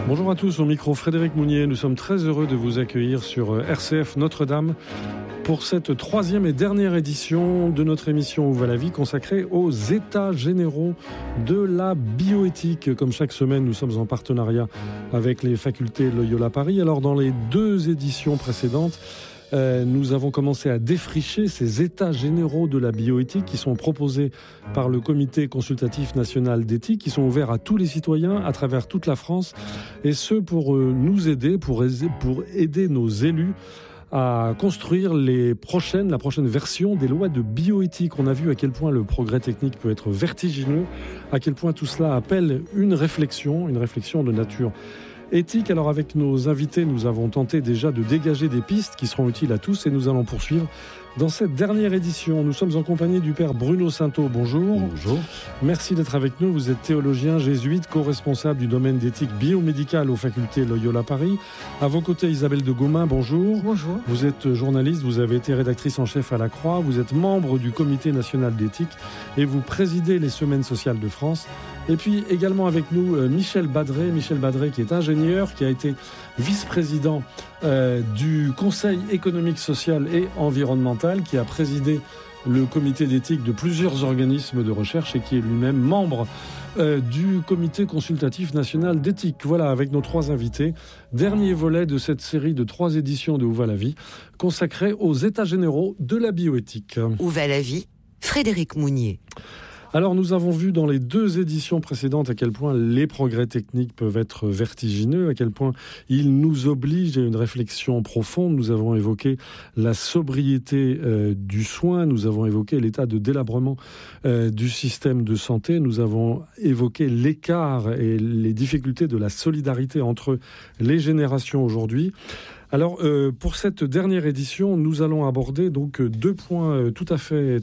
Bonjour à tous, au micro Frédéric Mounier. Nous sommes très heureux de vous accueillir sur RCF Notre-Dame pour cette troisième et dernière édition de notre émission Où va la vie, consacrée aux états généraux de la bioéthique. Comme chaque semaine, nous sommes en partenariat avec les facultés Loyola Paris. Alors, dans les deux éditions précédentes, nous avons commencé à défricher ces états généraux de la bioéthique qui sont proposés par le Comité consultatif national d'éthique, qui sont ouverts à tous les citoyens à travers toute la France, et ce pour nous aider, pour aider nos élus à construire la prochaine version des lois de bioéthique. On a vu à quel point le progrès technique peut être vertigineux, à quel point tout cela appelle une réflexion de nature éthique. Alors avec nos invités, nous avons tenté déjà de dégager des pistes qui seront utiles à tous et nous allons poursuivre dans cette dernière édition. Nous sommes en compagnie du père Bruno Sainteau. Bonjour. Bonjour. Merci d'être avec nous. Vous êtes théologien jésuite, co-responsable du domaine d'éthique biomédicale aux facultés Loyola Paris. À vos côtés, Isabelle de Gaumain. Bonjour. Bonjour. Vous êtes journaliste, vous avez été rédactrice en chef à La Croix, vous êtes membre du Comité national d'éthique et vous présidez les Semaines sociales de France. Et puis également avec nous Michel Badré qui est ingénieur, qui a été vice-président du Conseil économique, social et environnemental, qui a présidé le comité d'éthique de plusieurs organismes de recherche et qui est lui-même membre du Comité consultatif national d'éthique. Voilà, avec nos trois invités, dernier volet de cette série de 3 éditions de Où va la vie, consacrée aux états généraux de la bioéthique. Où va la vie ? Frédéric Mounier. Alors nous avons vu dans les 2 éditions précédentes à quel point les progrès techniques peuvent être vertigineux, à quel point ils nous obligent à une réflexion profonde. Nous avons évoqué la sobriété du soin, nous avons évoqué l'état de délabrement du système de santé, nous avons évoqué l'écart et les difficultés de la solidarité entre les générations aujourd'hui. Alors, pour cette dernière édition, nous allons aborder donc 2 points tout à fait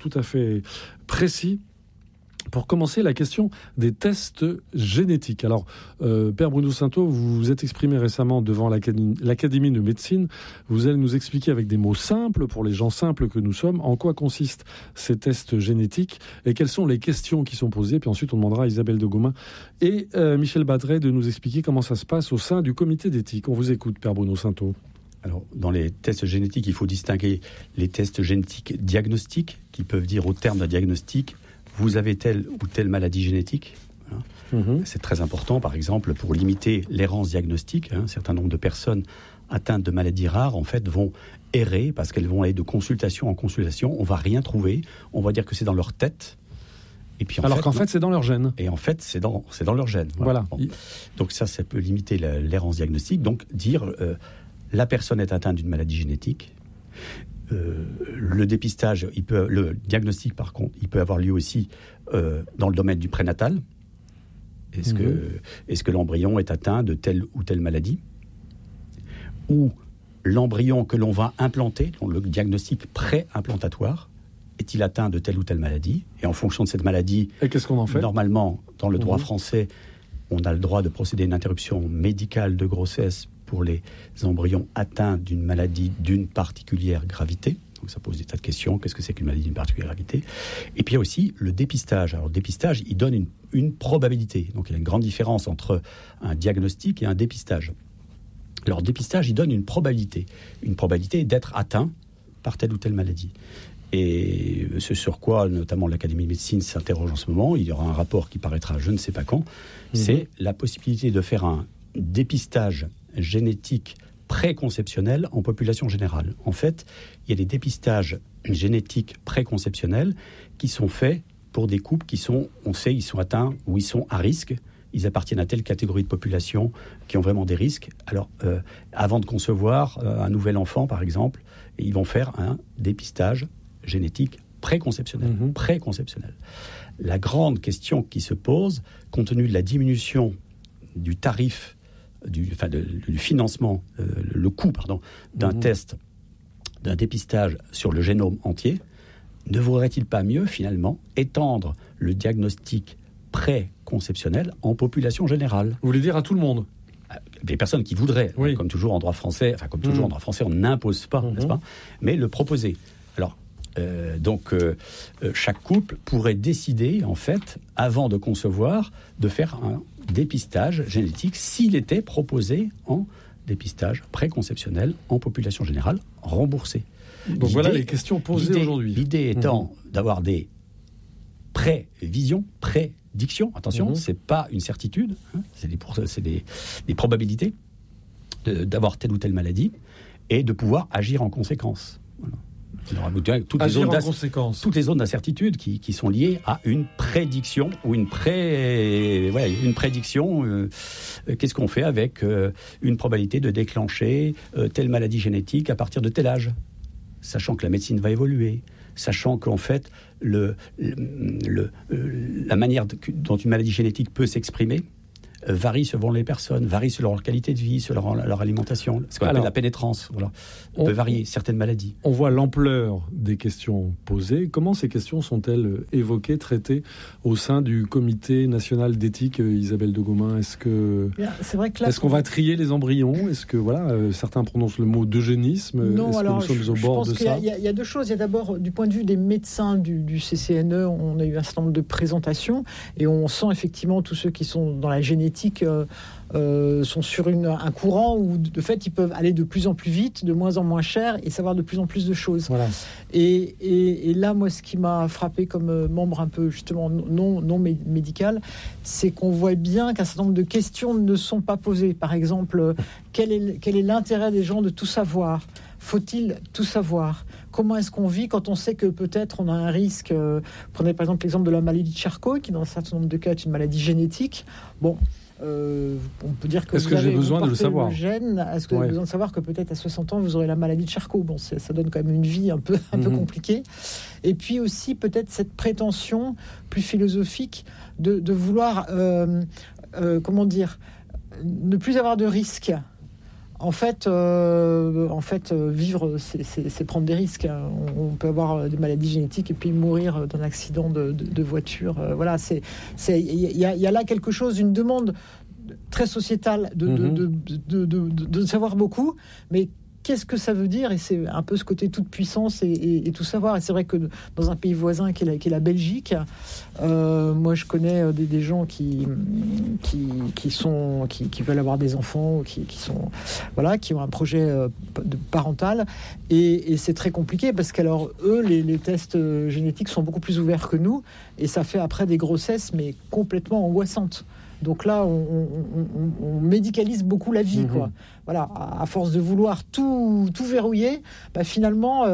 précis. Pour commencer, la question des tests génétiques. Alors, Père Bruno Sainteau, vous vous êtes exprimé récemment devant l'Académie de médecine. Vous allez nous expliquer avec des mots simples, pour les gens simples que nous sommes, en quoi consistent ces tests génétiques et quelles sont les questions qui sont posées. Puis ensuite, on demandera à Isabelle de Gaumain et Michel Badré de nous expliquer comment ça se passe au sein du comité d'éthique. On vous écoute, Père Bruno Sainteau. Alors, dans les tests génétiques, il faut distinguer les tests génétiques diagnostiques, qui peuvent dire au terme d'un diagnostic, vous avez telle ou telle maladie génétique. C'est très important, par exemple, pour limiter l'errance diagnostique. Un certain nombre de personnes atteintes de maladies rares, en fait, vont errer parce qu'elles vont aller de consultation en consultation. On ne va rien trouver. On va dire que c'est dans leur tête. Et puis, alors qu'en fait, c'est dans leur gène. Et en fait, c'est dans leur gène. Voilà. Bon. Donc ça peut limiter l'errance diagnostique. Donc dire la personne est atteinte d'une maladie génétique. Le dépistage, le diagnostic par contre, il peut avoir lieu aussi dans le domaine du prénatal. Est-ce que l'embryon est atteint de telle ou telle maladie ? Ou l'embryon que l'on va implanter, le diagnostic pré-implantatoire, est-il atteint de telle ou telle maladie ? Et en fonction de cette maladie, et qu'est-ce qu'on en fait ? Normalement, dans le droit français, on a le droit de procéder à une interruption médicale de grossesse pour les embryons atteints d'une maladie d'une particulière gravité. Donc ça pose des tas de questions. Qu'est-ce que c'est qu'une maladie d'une particulière gravité ? Et puis il y a aussi le dépistage. Alors le dépistage, il donne une probabilité. Donc il y a une grande différence entre un diagnostic et un dépistage. Alors le dépistage, il donne une probabilité d'être atteint par telle ou telle maladie. Et ce sur quoi, notamment l'Académie de médecine s'interroge en ce moment, il y aura un rapport qui paraîtra je ne sais pas quand, c'est la possibilité de faire un dépistage génétique préconceptionnel en population générale. En fait, il y a des dépistages génétiques préconceptionnels qui sont faits pour des couples qui sont, on sait, ils sont atteints ou ils sont à risque. Ils appartiennent à telle catégorie de population qui ont vraiment des risques. Alors, avant de concevoir un nouvel enfant, par exemple, ils vont faire un dépistage génétique préconceptionnel. Préconceptionnel. La grande question qui se pose, compte tenu de la diminution du tarif du financement, le coût d'un test, d'un dépistage sur le génome entier, ne vaudrait-il pas mieux, finalement, étendre le diagnostic préconceptionnel en population générale ? Vous voulez dire à tout le monde ? Les personnes qui voudraient, oui. Comme toujours en droit français, en droit français, on n'impose pas, n'est-ce pas ? Mais le proposer. Alors, chaque couple pourrait décider, en fait, avant de concevoir, de faire dépistage génétique s'il était proposé en dépistage préconceptionnel en population générale remboursée. Donc voilà les questions posées aujourd'hui. L'idée étant d'avoir des prédictions. Attention, c'est pas une certitude, c'est des probabilités d'avoir telle ou telle maladie et de pouvoir agir en conséquence. Voilà. Toutes les zones d'incertitude qui sont liées à une prédiction ou une prédiction. Qu'est-ce qu'on fait avec une probabilité de déclencher telle maladie génétique à partir de tel âge, sachant que la médecine va évoluer, sachant qu'en fait la manière dont une maladie génétique peut s'exprimer varie selon les personnes, varie selon leur qualité de vie, selon leur alimentation, ce qu'on appelle la pénétrance. Voilà. On peut varier certaines maladies. On voit l'ampleur des questions posées. Comment ces questions sont-elles évoquées, traitées au sein du Comité national d'éthique, Isabelle de Gaumain ? Est-ce qu'on va trier les embryons ? Est-ce que certains prononcent le mot d'eugénisme ? Non, est-ce alors que nous sommes au bord de ça ? Il y a deux choses. Il y a d'abord, du point de vue des médecins du CCNE, on a eu un certain nombre de présentations et on sent effectivement tous ceux qui sont dans la génétique sont sur un courant où de fait ils peuvent aller de plus en plus vite, de moins en moins cher et savoir de plus en plus de choses. Voilà. Et là, moi, ce qui m'a frappé comme membre un peu justement non médical, c'est qu'on voit bien qu'un certain nombre de questions ne sont pas posées. Par exemple, quel est l'intérêt des gens de tout savoir ? Faut-il tout savoir ? Comment est-ce qu'on vit quand on sait que peut-être on a un risque ? Prenez par exemple l'exemple de la maladie de Charcot, qui dans un certain nombre de cas est une maladie génétique. Bon. On peut dire que j'ai besoin de le savoir ? Est-ce que vous avez besoin de savoir que peut-être à 60 ans vous aurez la maladie de Charcot ? Bon, ça donne quand même une vie un peu compliquée. Et puis aussi peut-être cette prétention plus philosophique de vouloir ne plus avoir de risques. En fait, vivre, c'est prendre des risques. On peut avoir des maladies génétiques et puis mourir d'un accident de voiture. Voilà, il y a là quelque chose, une demande très sociétale de savoir beaucoup, mais qu'est-ce que ça veut dire ? Et c'est un peu ce côté toute puissance et tout savoir. Et c'est vrai que dans un pays voisin qui est la Belgique, moi je connais des gens qui veulent avoir des enfants, qui ont un projet parental, et c'est très compliqué parce qu'alors eux les tests génétiques sont beaucoup plus ouverts que nous, et ça fait après des grossesses mais complètement angoissantes. Donc là, on médicalise beaucoup la vie, quoi. Voilà, à force de vouloir tout verrouiller, finalement,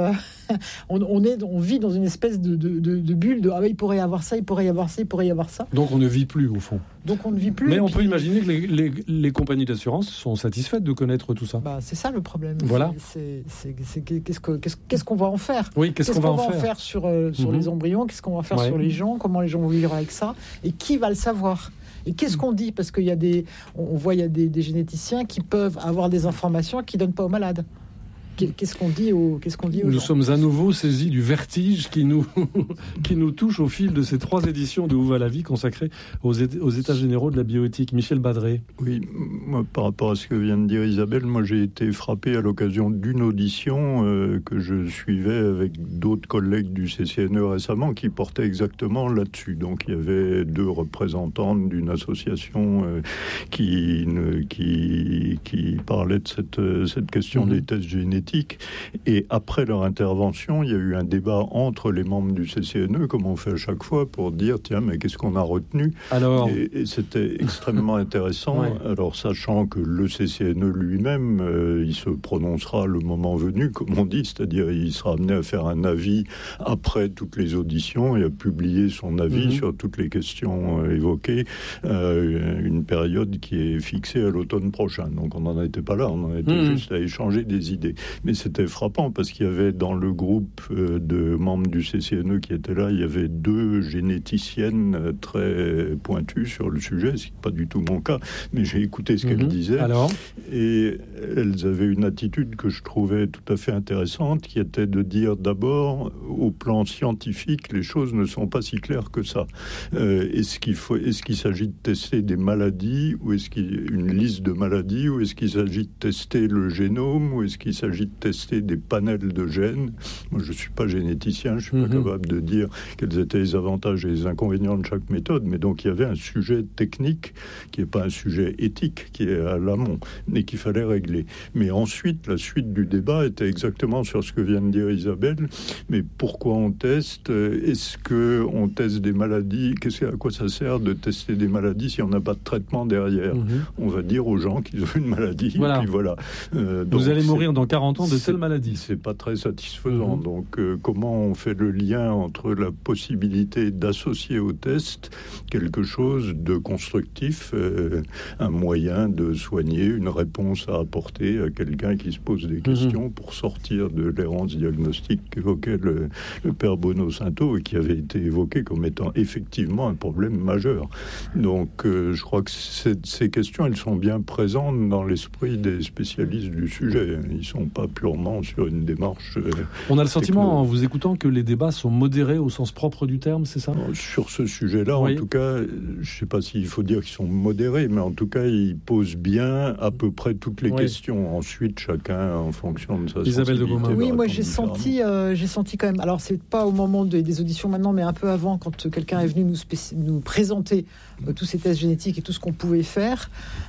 on vit dans une espèce de bulle de il pourrait y avoir ça, il pourrait y avoir ça, il pourrait y avoir ça. Donc on ne vit plus, au fond. Donc on ne vit plus. Mais on peut imaginer que les compagnies d'assurance sont satisfaites de connaître tout ça. C'est ça le problème. Voilà. Qu'est-ce qu'on va en faire ? Oui, qu'est-ce qu'on va en faire sur les embryons ? Qu'est-ce qu'on va faire sur les gens ? Comment les gens vont vivre avec ça ? Et qui va le savoir ? Et qu'est-ce qu'on dit ? Parce qu'il y a des généticiens qui peuvent avoir des informations qu'ils ne donnent pas aux malades. Qu'est-ce qu'on dit aux Nous gens ? sommes à nouveau saisis du vertige qui nous touche au fil de ces 3 éditions de Où va la vie consacrées aux états généraux de la bioéthique. Michel Badré. Oui, moi, par rapport à ce que vient de dire Isabelle, moi j'ai été frappé à l'occasion d'une audition que je suivais avec d'autres collègues du CCNE récemment qui portaient exactement là-dessus. Donc il y avait 2 représentantes d'une association qui parlait de cette question des tests génétiques. Et après leur intervention, il y a eu un débat entre les membres du CCNE, comme on fait à chaque fois, pour dire tiens, mais qu'est-ce qu'on a retenu ? Et c'était extrêmement intéressant. Ouais. Alors, sachant que le CCNE lui-même, il se prononcera le moment venu, comme on dit, c'est-à-dire il sera amené à faire un avis après toutes les auditions et à publier son avis sur toutes les questions évoquées, une période qui est fixée à l'automne prochain. Donc, on n'en était pas là, on en était juste à échanger des idées. Mais c'était frappant parce qu'il y avait dans le groupe de membres du CCNE qui étaient là, il y avait 2 généticiennes très pointues sur le sujet, ce n'est pas du tout mon cas, mais j'ai écouté ce qu'elles disaient. Alors ? Et elles avaient une attitude que je trouvais tout à fait intéressante, qui était de dire d'abord, au plan scientifique, les choses ne sont pas si claires que ça. Est-ce qu'il s'agit de tester des maladies, ou est-ce qu'il y a une liste de maladies, ou est-ce qu'il s'agit de tester le génome, ou est-ce qu'il s'agit de tester des panels de gènes. Moi, je ne suis pas généticien, je ne suis pas capable de dire quels étaient les avantages et les inconvénients de chaque méthode, mais donc il y avait un sujet technique qui n'est pas un sujet éthique, qui est à l'amont, et qu'il fallait régler. Mais ensuite, la suite du débat était exactement sur ce que vient de dire Isabelle, mais pourquoi on teste? Est-ce qu'on teste des maladies? À quoi ça sert de tester des maladies si on n'a pas de traitement derrière? On va dire aux gens qu'ils ont une maladie, voilà. Et puis voilà. Vous allez mourir dans 40 ans de telle maladie. C'est pas très satisfaisant. Donc, comment on fait le lien entre la possibilité d'associer au test quelque chose de constructif, un moyen de soigner, une réponse à apporter à quelqu'un qui se pose des questions pour sortir de l'errance diagnostique qu'évoquait le père Bono-Saintot et qui avait été évoqué comme étant effectivement un problème majeur. Donc, je crois que ces questions, elles sont bien présentes dans l'esprit des spécialistes du sujet. Ils ne sont pas purement sur une démarche... On a le sentiment, en vous écoutant, que les débats sont modérés au sens propre du terme, c'est ça? Sur ce sujet-là, en tout cas, je ne sais pas s'il faut dire qu'ils sont modérés, mais en tout cas, ils posent bien à peu près toutes les questions. Ensuite, chacun, en fonction de sa Isabelle de sensibilité... Beaumont. Oui, moi j'ai senti quand même, alors c'est pas au moment des auditions maintenant, mais un peu avant, quand quelqu'un est venu nous présenter tous ces tests génétiques et tout ce qu'on pouvait faire,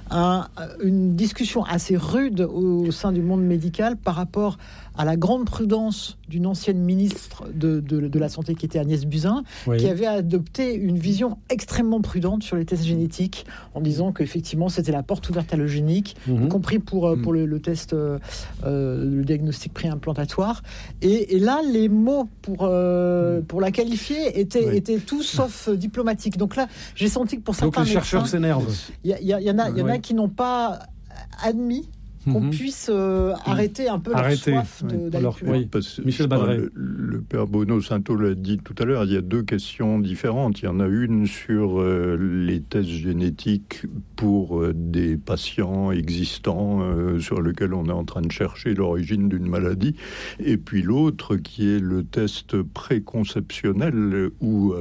une discussion assez rude au sein du monde médical par rapport à la grande prudence d'une ancienne ministre de la Santé qui était Agnès Buzyn, qui avait adopté une vision extrêmement prudente sur les tests génétiques en disant qu'effectivement c'était la porte ouverte à l'eugénique, y compris pour le test, le diagnostic préimplantatoire. Et là, les mots pour la qualifier étaient tout sauf diplomatiques. Donc là, j'ai senti que pour certains médecins... Donc les chercheurs s'énervent. Il y en a qui n'ont pas admis qu'on puisse arrêter un peu leur soif d'aller plus loin. Michel Badret. Le père Bono-Saintot l'a dit tout à l'heure, il y a deux questions différentes. Il y en a une sur les tests génétiques pour des patients existants sur lesquels on est en train de chercher l'origine d'une maladie, et puis l'autre qui est le test préconceptionnel ou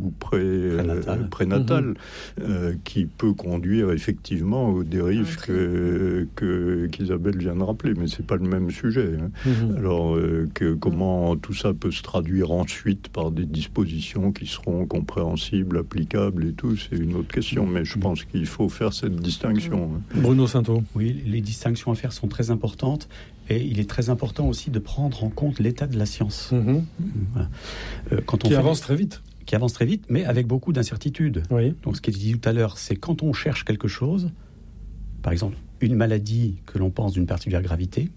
prénatal qui peut conduire effectivement aux dérives qu'Isabelle vient de rappeler, mais c'est pas le même sujet. Alors, comment tout ça peut se traduire ensuite par des dispositions qui seront compréhensibles, applicables et tout, c'est une autre question, mais je pense qu'il faut faire cette distinction. Bruno Saintot. Oui, les distinctions à faire sont très importantes, et il est très important aussi de prendre en compte l'état de la science. Voilà. Qui avance très vite. Qui avance très vite, mais avec beaucoup d'incertitudes. Donc, ce qui est dit tout à l'heure, c'est quand on cherche quelque chose, par exemple, une maladie que l'on pense d'une particulière gravité,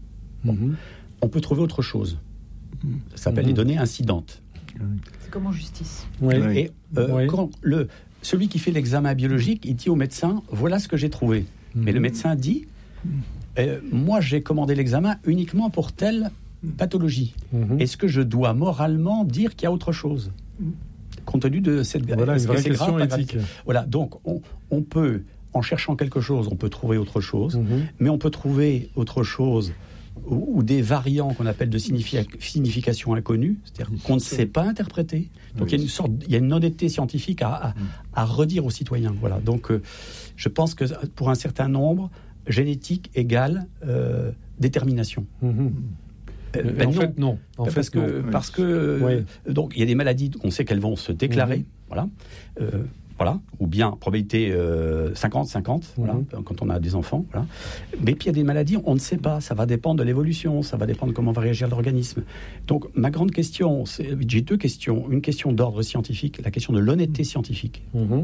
on peut trouver autre chose. Ça s'appelle les données incidentes. C'est comme en justice. Et quand celui qui fait l'examen biologique, il dit au médecin, voilà ce que j'ai trouvé. Mais le médecin dit, moi j'ai commandé l'examen uniquement pour telle pathologie. Est-ce que je dois moralement dire qu'il y a autre chose, compte tenu de cette... Voilà une vraie question éthique. Voilà, donc on peut... En cherchant quelque chose, on peut trouver autre chose, mais on peut trouver autre chose ou des variants qu'on appelle de signification inconnue, c'est-à-dire qu'on ne sait pas interpréter. Donc il y a une honnêteté scientifique à redire aux citoyens. Voilà. Donc je pense que pour un certain nombre, génétique égale détermination. En fait, non. Parce que donc il y a des maladies, on sait qu'elles vont se déclarer. Voilà, ou bien probabilité 50-50, quand on a des enfants. Voilà. Mais puis il y a des maladies, on ne sait pas, ça va dépendre de l'évolution, ça va dépendre de comment va réagir l'organisme. Donc ma grande question, j'ai deux questions. Une question d'ordre scientifique, la question de l'honnêteté scientifique.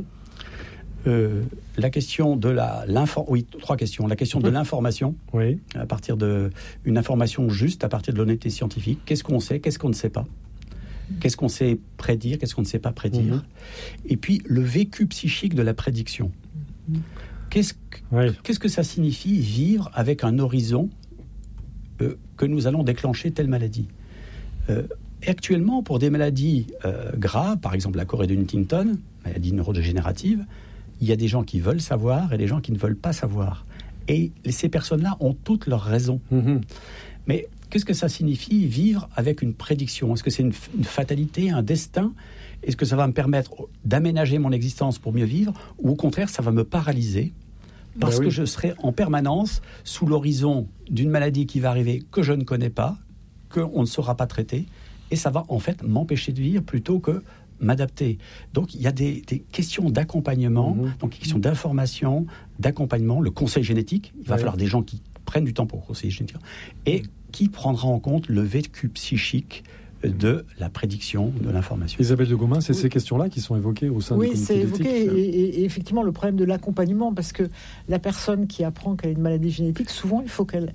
La question de trois questions. La question de l'information, à partir d'une information juste, à partir de l'honnêteté scientifique. Qu'est-ce qu'on sait, qu'est-ce qu'on ne sait pas? Qu'est-ce qu'on sait prédire, qu'est-ce qu'on ne sait pas prédire? Et puis, le vécu psychique de la prédiction. Qu'est-ce que ça signifie vivre avec un horizon que nous allons déclencher telle maladie? Et actuellement, pour des maladies graves, par exemple la chorée de Huntington, maladie neurodégénérative, il y a des gens qui veulent savoir et des gens qui ne veulent pas savoir. Et ces personnes-là ont toutes leurs raisons. Mais qu'est-ce que ça signifie vivre avec une prédiction? Est-ce que c'est une fatalité, un destin? Est-ce que ça va me permettre d'aménager mon existence pour mieux vivre? Ou au contraire, ça va me paralyser parce que je serai en permanence sous l'horizon d'une maladie qui va arriver que je ne connais pas, qu'on ne saura pas traiter, et ça va en fait m'empêcher de vivre plutôt que m'adapter. Donc il y a des questions d'accompagnement, donc des questions d'information, d'accompagnement, le conseil génétique. Il va falloir des gens qui prennent du temps pour le conseil génétique et qui prendra en compte le vécu psychique de la prédiction, de l'information. Isabelle de Gomin, c'est ces questions-là qui sont évoquées au sein du comité d'éthique. Oui, c'est évoqué, et effectivement le problème de l'accompagnement, parce que la personne qui apprend qu'elle a une maladie génétique, souvent il faut qu'elle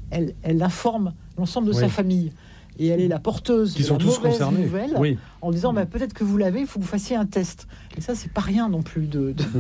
informe l'ensemble de sa famille. Et elle est la porteuse de la mauvaise nouvelle en disant peut-être que vous l'avez, il faut que vous fassiez un test. Et ça, c'est pas rien non plus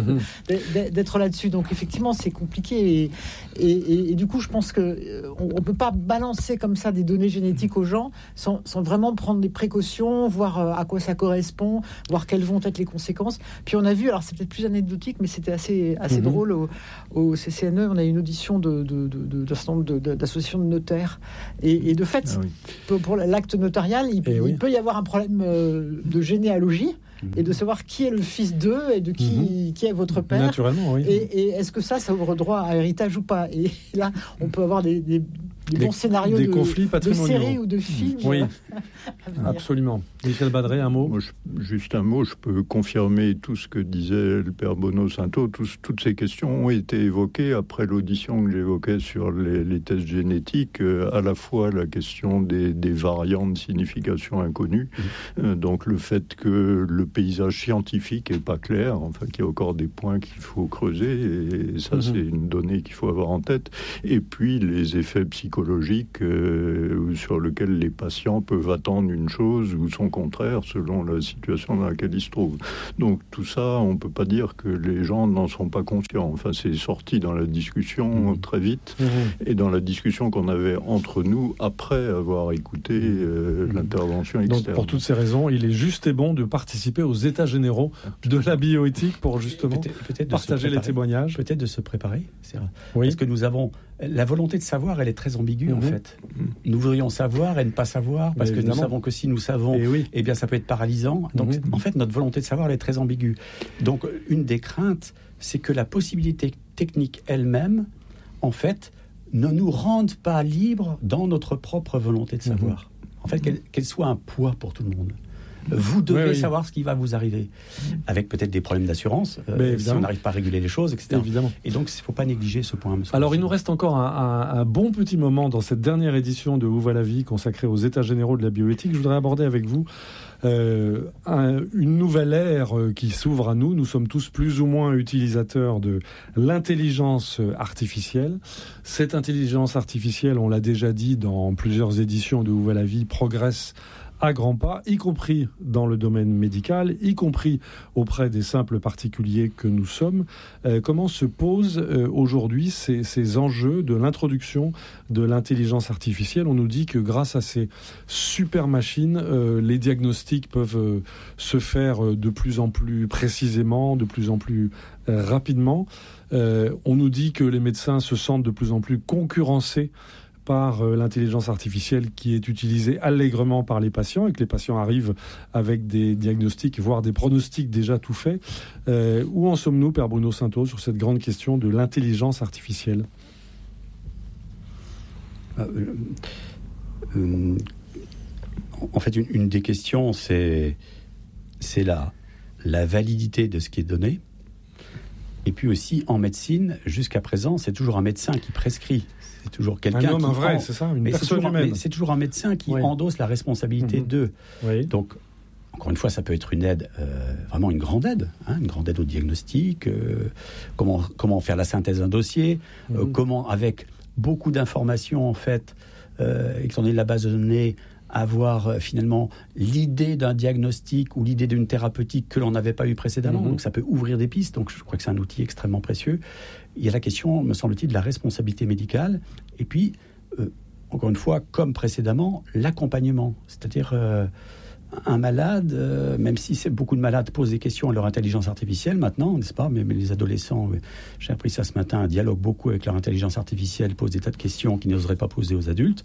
d'être là-dessus. Donc effectivement, c'est compliqué. Et du coup, je pense qu'on ne peut pas balancer comme ça des données génétiques aux gens sans vraiment prendre des précautions, voir à quoi ça correspond, voir quelles vont être les conséquences. Puis on a vu, alors c'est peut-être plus anecdotique, mais c'était assez drôle au CCNE. On a eu une audition d'un certain nombre d'associations de notaires. Et de fait, pour l'acte notarial, il peut y avoir un problème de généalogie et de savoir qui est le fils d'eux et de qui est votre père. Naturellement, oui. Et est-ce que ça ouvre droit à héritage ou pas? Et là, on peut avoir des bons scénarios des conflits patrimoniaux. De séries ou de films. Oui, absolument. Michel Badré, un mot. Moi, juste un mot, je peux confirmer tout ce que disait le père Bonneau-Saintot. Toutes ces questions ont été évoquées après l'audition que j'évoquais sur les tests génétiques, à la fois la question des variants de signification inconnue, donc le fait que le paysage scientifique n'est pas clair, enfin qu'il y a encore des points qu'il faut creuser, et ça c'est une donnée qu'il faut avoir en tête, et puis les effets psychologiques sur lesquels les patients peuvent attendre une chose ou son contraire selon la situation dans laquelle ils se trouvent. Donc tout ça, on ne peut pas dire que les gens n'en sont pas conscients. Enfin, c'est sorti dans la discussion très vite, et dans la discussion qu'on avait entre nous après avoir écouté l'intervention externe. Donc pour toutes ces raisons, il est juste et bon de participer aux états généraux de la bioéthique pour justement peut-être partager les témoignages. Peut-être de se préparer. Parce que nous avons... La volonté de savoir, elle est très ambiguë en fait. Nous voudrions savoir et ne pas savoir, parce que nous savons que si nous savons, eh bien ça peut être paralysant. Donc en fait, notre volonté de savoir, elle est très ambiguë. Donc une des craintes, c'est que la possibilité technique elle-même, en fait, ne nous rende pas libres dans notre propre volonté de savoir. En fait, qu'elle soit un poids pour tout le monde. Vous devez savoir ce qui va vous arriver, avec peut-être des problèmes d'assurance, si on n'arrive pas à réguler les choses, etc. Évidemment. Et donc, il ne faut pas négliger ce point. Alors, il nous reste encore un bon petit moment dans cette dernière édition de Où va la vie, consacrée aux états généraux de la bioéthique. Je voudrais aborder avec vous une nouvelle ère qui s'ouvre à nous. Nous sommes tous plus ou moins utilisateurs de l'intelligence artificielle. Cette intelligence artificielle, on l'a déjà dit dans plusieurs éditions de Où va la vie, progresse à grands pas, y compris dans le domaine médical, y compris auprès des simples particuliers que nous sommes. Comment se posent aujourd'hui ces enjeux de l'introduction de l'intelligence artificielle? On nous dit que grâce à ces super machines, les diagnostics peuvent se faire de plus en plus précisément, de plus en plus rapidement. On nous dit que les médecins se sentent de plus en plus concurrencés par l'intelligence artificielle qui est utilisée allègrement par les patients, et que les patients arrivent avec des diagnostics, voire des pronostics déjà tout faits. Où en sommes-nous, Père Bonneau-Saintot, sur cette grande question de l'intelligence artificielle? En fait, une des questions, c'est la validité de ce qui est donné. Et puis aussi, en médecine, jusqu'à présent, c'est toujours un médecin qui prescrit. C'est toujours quelqu'un un vrai, c'est ça, une personne humaine. C'est toujours un médecin qui endosse la responsabilité d'eux. Donc, encore une fois, ça peut être une aide, vraiment une grande aide au diagnostic, comment faire la synthèse d'un dossier, comment, avec beaucoup d'informations, en fait, étant donné la base de données, avoir finalement l'idée d'un diagnostic ou l'idée d'une thérapeutique que l'on n'avait pas eu précédemment. Donc ça peut ouvrir des pistes. Donc je crois que c'est un outil extrêmement précieux. Il y a la question, me semble-t-il, de la responsabilité médicale. Et puis, encore une fois, comme précédemment, l'accompagnement. C'est-à-dire un malade, même si beaucoup de malades posent des questions à leur intelligence artificielle maintenant, n'est-ce pas? Mais les adolescents, j'ai appris ça ce matin, dialoguent beaucoup avec leur intelligence artificielle, posent des tas de questions qu'ils n'oseraient pas poser aux adultes.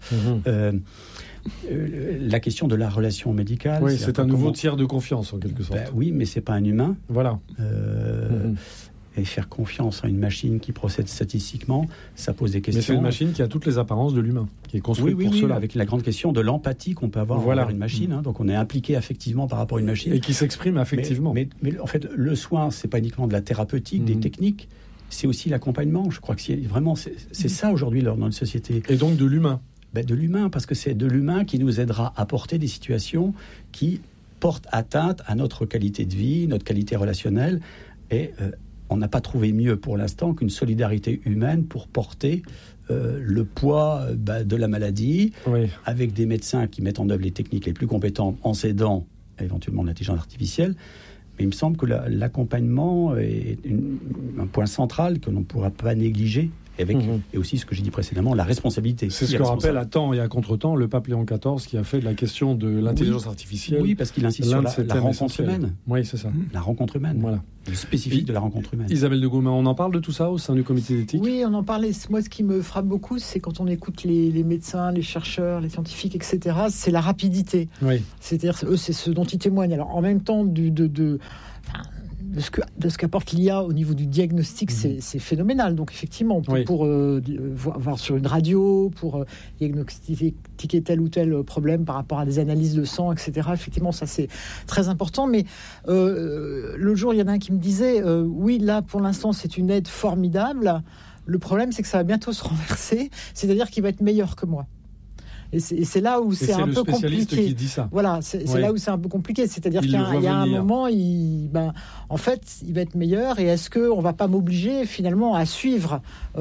La question de la relation médicale. Oui, c'est un nouveau tiers de confiance en quelque sorte. Oui, mais c'est pas un humain. Voilà. et faire confiance à une machine qui procède statistiquement, ça pose des questions. Mais c'est une machine qui a toutes les apparences de l'humain, qui est construite pour cela. Avec la grande question de l'empathie qu'on peut avoir envers une machine. Donc on est impliqué affectivement par rapport à une machine. Et qui s'exprime affectivement. Mais en fait, le soin, c'est pas uniquement de la thérapeutique, des techniques, c'est aussi l'accompagnement. Je crois que c'est ça aujourd'hui dans notre société. Et donc de l'humain. De l'humain, parce que c'est de l'humain qui nous aidera à porter des situations qui portent atteinte à notre qualité de vie, notre qualité relationnelle. Et on n'a pas trouvé mieux pour l'instant qu'une solidarité humaine pour porter le poids de la maladie, avec des médecins qui mettent en œuvre les techniques les plus compétentes en s'aidant éventuellement de l'intelligence artificielle. Mais il me semble que l'accompagnement est un point central que l'on ne pourra pas négliger. Et aussi ce que j'ai dit précédemment, la responsabilité. C'est ce que rappelle à temps et à contre-temps le pape Léon XIV qui a fait de la question de l'intelligence artificielle. Oui, parce qu'il insiste sur la rencontre humaine. Oui, c'est ça. La rencontre humaine. Voilà. Le spécifique de la rencontre humaine. Isabelle de Gaumin, on en parle de tout ça au sein du comité d'éthique ? Oui, on en parlait. Moi, ce qui me frappe beaucoup, c'est quand on écoute les médecins, les chercheurs, les scientifiques, etc., c'est la rapidité. Oui. C'est-à-dire, eux, c'est ce dont ils témoignent. Alors, en même temps, de ce qu'apporte l'IA au niveau du diagnostic, c'est phénoménal. Donc effectivement, pour voir sur une radio, pour diagnostiquer tel ou tel problème par rapport à des analyses de sang, etc., effectivement, ça c'est très important. Mais l'autre jour, il y en a un qui me disait, oui, là, pour l'instant, c'est une aide formidable. Le problème, c'est que ça va bientôt se renverser, c'est-à-dire qu'il va être meilleur que moi. Et c'est là où c'est un peu compliqué. Qui dit ça. Voilà, c'est là où c'est un peu compliqué. C'est-à-dire qu'il y a un moment, en fait, il va être meilleur. Et est-ce qu'on ne va pas m'obliger finalement à suivre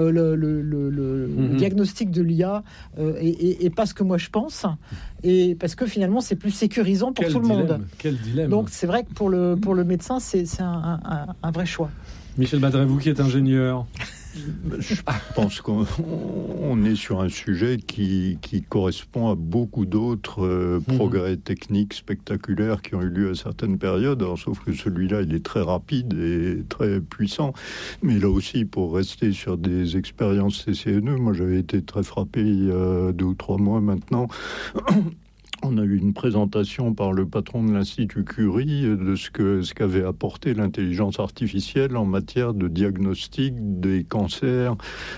le diagnostic de l'IA et pas ce que moi je pense, et parce que finalement c'est plus sécurisant pour tout le monde. Quel dilemme. Donc c'est vrai que pour le médecin, c'est un vrai choix. Michel Badret, vous qui êtes ingénieur. Je pense qu'on est sur un sujet qui correspond à beaucoup d'autres progrès techniques spectaculaires qui ont eu lieu à certaines périodes. Alors, sauf que celui-là, il est très rapide et très puissant. Mais là aussi, pour rester sur des expériences CCNE, moi j'avais été très frappé il y a 2 ou 3 mois maintenant. On a eu une présentation par le patron de l'Institut Curie de ce qu'avait apporté l'intelligence artificielle en matière de diagnostic des cancers,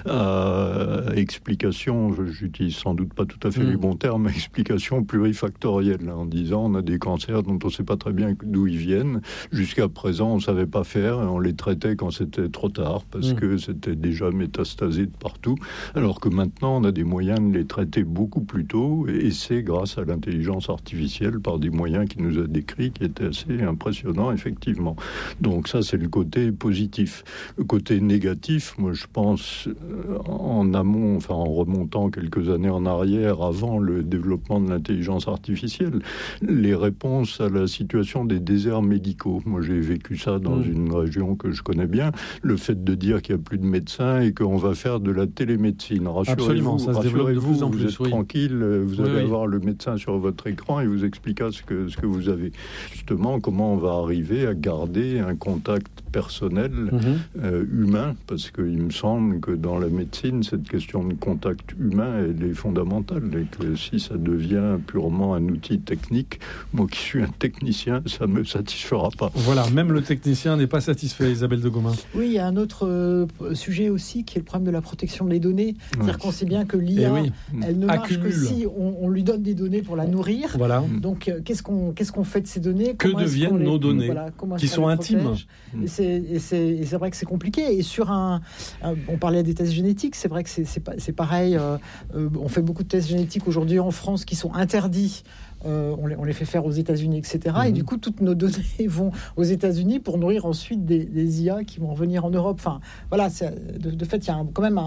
explication, j'utilise sans doute pas tout à fait les bons termes, explication plurifactorielle, en disant on a des cancers dont on ne sait pas très bien d'où ils viennent. Jusqu'à présent, on ne savait pas faire et on les traitait quand c'était trop tard parce que c'était déjà métastasé de partout, alors que maintenant on a des moyens de les traiter beaucoup plus tôt et c'est grâce à l'intelligence artificielle par des moyens qu'il nous a décrits qui étaient assez impressionnants, effectivement. Donc ça, c'est le côté positif. Le côté négatif, moi, je pense, en amont, en remontant quelques années en arrière, avant le développement de l'intelligence artificielle, les réponses à la situation des déserts médicaux. Moi, j'ai vécu ça dans une région que je connais bien. Le fait de dire qu'il n'y a plus de médecins et qu'on va faire de la télémédecine. Absolument, ça se développe de plus en plus. Vous êtes tranquille, vous allez avoir le médecin sur votre écran et vous expliquera ce que vous avez. Justement, comment on va arriver à garder un contact personnel humain, parce qu'il me semble que dans la médecine, cette question de contact humain, elle est fondamentale, et que si ça devient purement un outil technique, moi qui suis un technicien, ça ne me satisfera pas. Voilà, même le technicien n'est pas satisfait, Isabelle de Gaumin. Oui, il y a un autre sujet aussi qui est le problème de la protection des données. C'est-à-dire qu'on sait bien que l'IA, elle ne marche que si on lui donne des données pour la nourrir. Voilà. Donc, qu'est-ce qu'on fait de ces données ? Que deviennent nos données qui sont intimes ? Et c'est vrai que c'est compliqué. Et sur on parlait des tests génétiques, c'est vrai que c'est pareil. On fait beaucoup de tests génétiques aujourd'hui en France qui sont interdits. On les fait faire aux États-Unis, etc. Et du coup, toutes nos données vont aux États-Unis pour nourrir ensuite des IA qui vont venir en Europe. Enfin, voilà. De fait, il y a quand même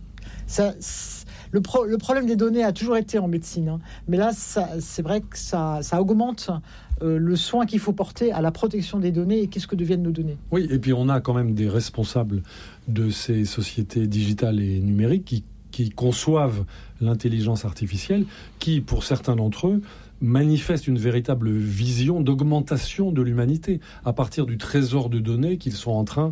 le problème des données a toujours été en médecine, mais là, c'est vrai que ça augmente le soin qu'il faut porter à la protection des données et qu'est-ce que deviennent nos données. Oui, et puis on a quand même des responsables de ces sociétés digitales et numériques qui conçoivent l'intelligence artificielle, qui, pour certains d'entre eux, manifestent une véritable vision d'augmentation de l'humanité à partir du trésor de données qu'ils sont en train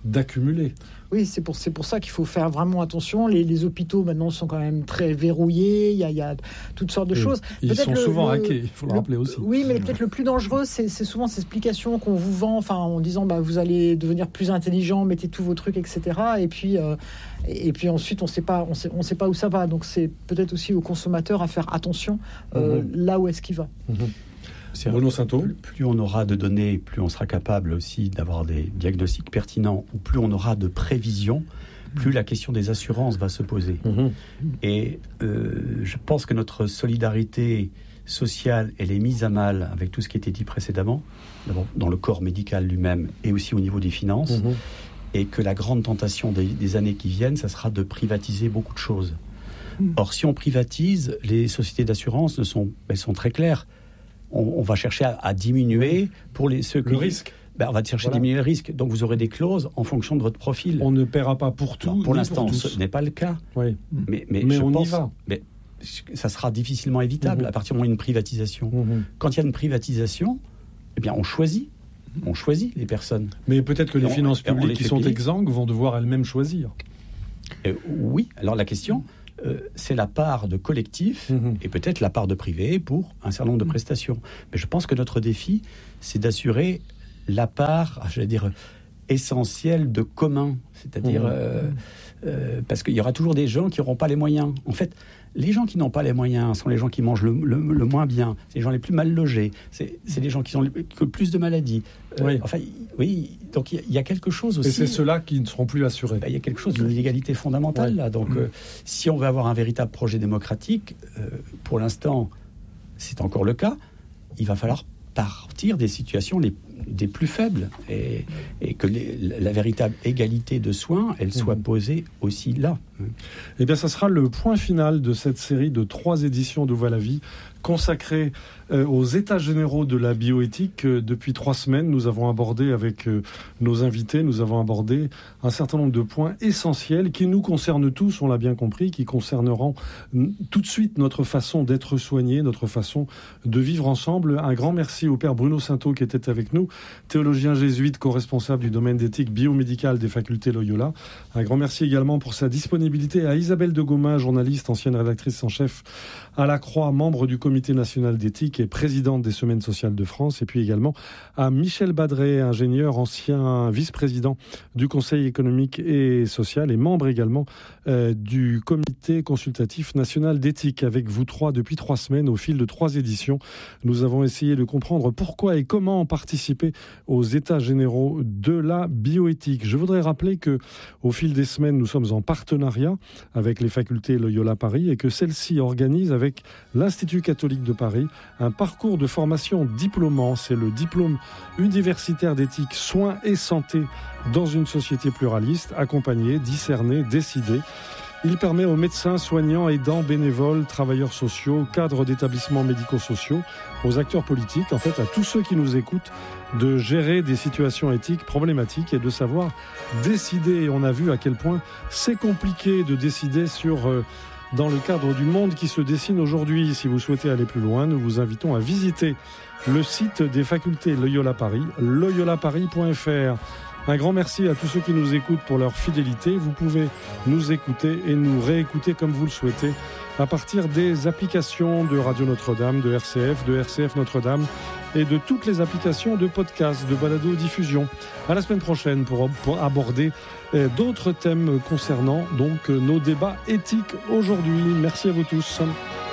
d'accumuler. Oui, c'est pour ça qu'il faut faire vraiment attention. Les hôpitaux, maintenant, sont quand même très verrouillés. Il y a toutes sortes de choses. Ils sont souvent hackés, il faut le rappeler aussi. Oui, mais peut-être le plus dangereux, c'est souvent ces explications qu'on vous vend, en disant vous allez devenir plus intelligent, mettez tous vos trucs, etc. Et puis ensuite, on sait pas où ça va. Donc, c'est peut-être aussi aux consommateurs à faire attention là où est-ce qu'il va. Bruno Sainteau. Plus on aura de données, plus on sera capable aussi d'avoir des diagnostics pertinents, ou plus on aura de prévisions, plus la question des assurances va se poser. Et je pense que notre solidarité sociale, elle est mise à mal avec tout ce qui a été dit précédemment, d'abord dans le corps médical lui-même et aussi au niveau des finances, et que la grande tentation des années qui viennent, ça sera de privatiser beaucoup de choses. Or, si on privatise, les sociétés d'assurance elles sont très claires. On va chercher à diminuer pour le risque. On va chercher à diminuer le risque. Donc vous aurez des clauses en fonction de votre profil. On ne paiera pas pour tout. Pour l'instant, ce n'est pas le cas. Oui. Mais on y va. Mais ça sera difficilement évitable à partir du moment où il y a une privatisation. Quand il y a une privatisation, on choisit. On choisit les personnes. Mais peut-être que les finances publiques qui sont exsangues vont devoir elles-mêmes choisir. Oui. Alors la question, c'est la part de collectif et peut-être la part de privé pour un certain nombre de prestations. Mais je pense que notre défi, c'est d'assurer la part, essentielle de commun. C'est-à-dire, parce qu'il y aura toujours des gens qui n'auront pas les moyens. En fait, les gens qui n'ont pas les moyens sont les gens qui mangent le moins bien, c'est les gens les plus mal logés, c'est les gens qui ont le plus de maladies. Donc il y a quelque chose aussi... Et c'est ceux-là qui ne seront plus assurés. Il y a quelque chose d'une inégalité fondamentale, là. Donc si on veut avoir un véritable projet démocratique, pour l'instant, c'est encore le cas, il va falloir partir des situations des plus faibles et que la véritable égalité de soins, elle soit posée aussi là. Eh bien, ça sera le point final de cette série de 3 éditions d'Où va la vie, consacrée aux états généraux de la bioéthique. Depuis 3 semaines, nous avons abordé avec nos invités, un certain nombre de points essentiels qui nous concernent tous, on l'a bien compris, qui concerneront tout de suite notre façon d'être soignés, notre façon de vivre ensemble. Un grand merci au père Bruno Sainteau qui était avec nous, théologien jésuite, co-responsable du domaine d'éthique biomédicale des facultés Loyola. Un grand merci également pour sa disponibilité à Isabelle de Gaumin, journaliste, ancienne rédactrice en chef à La Croix, membre du Comité national d'éthique et présidente des Semaines sociales de France, et puis également à Michel Badré, ingénieur, ancien vice-président du Conseil économique et social et membre également du Comité consultatif national d'éthique. Avec vous 3 depuis 3 semaines, au fil de 3 éditions, nous avons essayé de comprendre pourquoi et comment participer aux états généraux de la bioéthique. Je voudrais rappeler que au fil des semaines, nous sommes en partenariat avec les facultés Loyola Paris et que celle-ci organise avec l'Institut catholique de Paris un parcours de formation diplômant. C'est le diplôme universitaire d'éthique, soins et santé dans une société pluraliste, accompagner, discerner, décider. Il permet aux médecins, soignants, aidants, bénévoles, travailleurs sociaux, cadres d'établissements médico-sociaux, aux acteurs politiques, en fait à tous ceux qui nous écoutent, de gérer des situations éthiques problématiques et de savoir décider. Et on a vu à quel point c'est compliqué de décider dans le cadre du monde qui se dessine aujourd'hui. Si vous souhaitez aller plus loin, nous vous invitons à visiter le site des facultés Loyola Paris, loyolaparis.fr. Un grand merci à tous ceux qui nous écoutent pour leur fidélité. Vous pouvez nous écouter et nous réécouter comme vous le souhaitez à partir des applications de Radio Notre-Dame, de RCF Notre-Dame et de toutes les applications de podcast, de balado-diffusion. À la semaine prochaine pour aborder d'autres thèmes concernant donc nos débats éthiques aujourd'hui. Merci à vous tous.